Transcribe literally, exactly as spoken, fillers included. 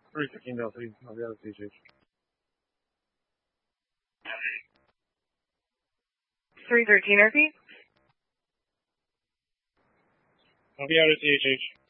three fifteen Delta, I'll be out of C H H. three thirteen, repeat. I'll be out of C H H.